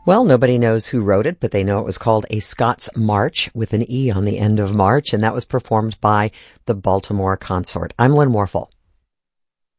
Well, nobody knows who wrote it, but they know it was called A Scots March with an E on the end of March, and that was performed by the Baltimore Consort. I'm Lynn Warfel.